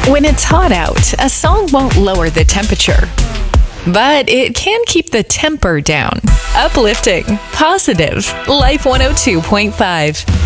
When it's hot out, a song won't lower the temperature, but it can keep the temper down. Uplifting, positive, Life 102.5.